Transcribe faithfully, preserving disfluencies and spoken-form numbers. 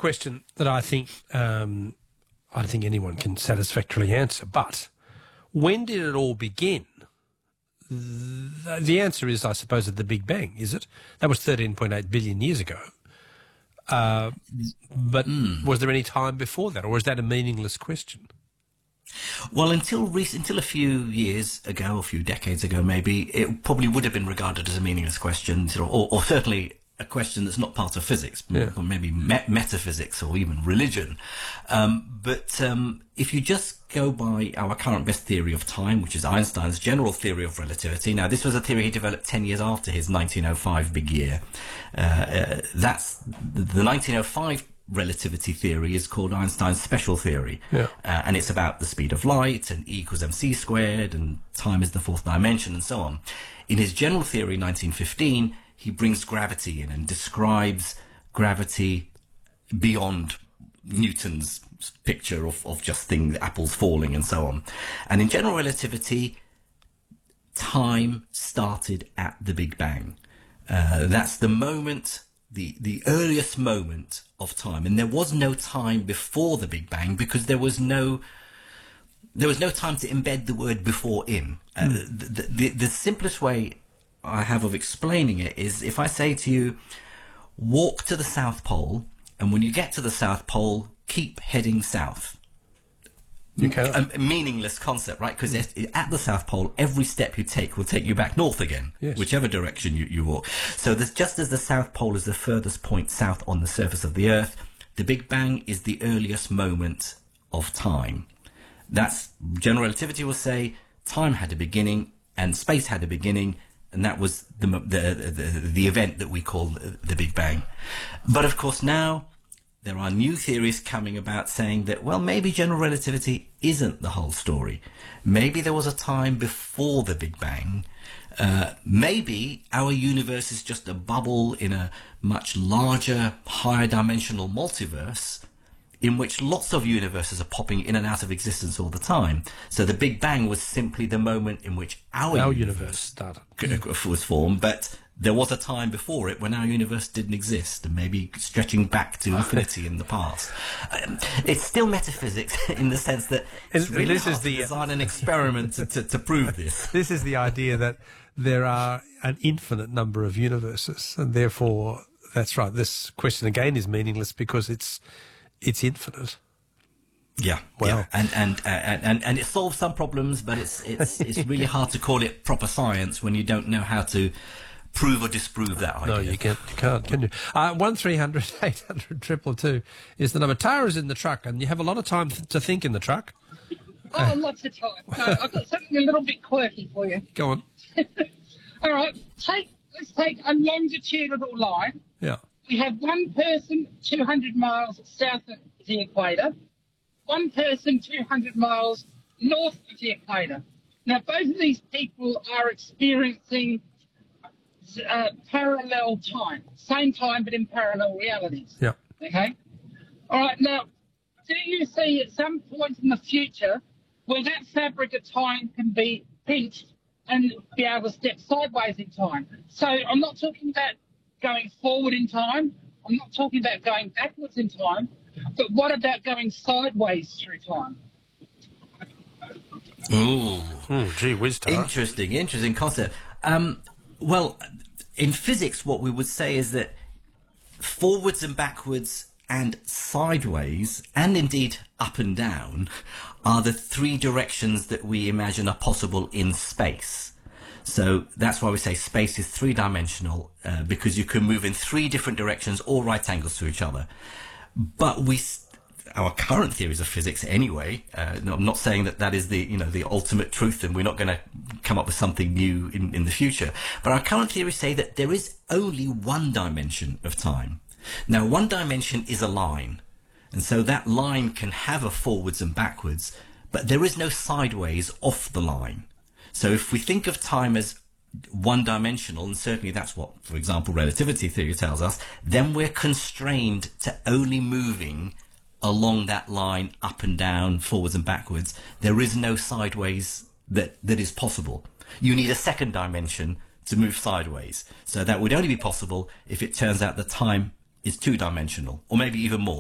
question that I think um, I don't think anyone can satisfactorily answer. But when did it all begin? The, the answer is, I suppose, at the Big Bang. Is it? That was thirteen point eight billion years ago. Uh, but mm. was there any time before that, or is that a meaningless question? Well, until recent, until a few years ago, a few decades ago, maybe, it probably would have been regarded as a meaningless question, or, or certainly a question that's not part of physics, yeah. or maybe me- metaphysics or even religion. Um, but um, if you just go by our current best theory of time, which is Einstein's general theory of relativity. Now, this was a theory he developed ten years after his nineteen oh five big year. Uh, uh, that's the nineteen oh five relativity theory is called Einstein's special theory. Yeah. Uh, and it's about the speed of light and E equals mc squared and time is the fourth dimension and so on. In his general theory, nineteen fifteen, he brings gravity in and describes gravity beyond Newton's picture of, of just things, apples falling and so on. And in general relativity, time started at the Big Bang. Uh, that's the moment, the, the earliest moment of time. And there was no time before the Big Bang because there was no there was no time to embed the word before in. Uh, mm. the, the, the simplest way I have of explaining it is if I say to you, walk to the South Pole, and when you get to the South Pole, keep heading south. Okay. A, a meaningless concept, right? Because mm. at the South Pole, every step you take will take you back north again, yes. whichever direction you, you walk. So there's, just as the South Pole is the furthest point south on the surface of the Earth, the Big Bang is the earliest moment of time. That's general relativity will say time had a beginning and space had a beginning, and that was the, the the the event that we call the Big Bang. But of course now there are new theories coming about saying that, well, maybe general relativity isn't the whole story. Maybe there was a time before the Big Bang. Uh, maybe our universe is just a bubble in a much larger, higher dimensional multiverse in which lots of universes are popping in and out of existence all the time. So the Big Bang was simply the moment in which our, our universe, universe started, was formed, but there was a time before it when our universe didn't exist, and maybe stretching back to infinity in the past. Um, it's still metaphysics in the sense that it's really this hard is the, to design an experiment to, to, to prove this. This is the idea that there are an infinite number of universes, and therefore, that's right, this question again is meaningless because it's it's infinite. Yeah, well, yeah. And, and and and and it solves some problems, but it's it's it's really hard to call it proper science when you don't know how to prove or disprove that idea. No, you can't, you can't, can you? Uh, one three hundred eight hundred triple two is the number. Tara's in the truck, and you have a lot of time th- to think in the truck. Oh, uh, lots of time. No, I've got something a little bit quirky for you. Go on. All right, take let's take a longitudinal line. Yeah. We have one person two hundred miles south of the equator, one person two hundred miles north of the equator. Now, both of these people are experiencing uh, parallel time, same time but in parallel realities. Yeah. Okay? All right, now, do you see at some point in the future where that fabric of time can be pinched and be able to step sideways in time? So I'm not talking about going forward in time. I'm not talking about going backwards in time. But what about going sideways through time? Ooh. Mm, gee whiz, Tara. Interesting, interesting concept. Um, well, in physics, what we would say is that forwards and backwards and sideways, and indeed up and down, are the three directions that we imagine are possible in space. So that's why we say space is three-dimensional, uh, because you can move in three different directions, all right angles to each other. But we, our current theories of physics, anyway. Uh, no, I'm not saying that that is the, you know, the ultimate truth, and we're not going to come up with something new in, in the future. But our current theories say that there is only one dimension of time. Now, one dimension is a line, and so that line can have a forwards and backwards, but there is no sideways off the line. So if we think of time as one-dimensional, and certainly that's what, for example, relativity theory tells us, then we're constrained to only moving along that line up and down, forwards and backwards. There is no sideways that, that is possible. You need a second dimension to move sideways. So that would only be possible if it turns out that time is two-dimensional, or maybe even more.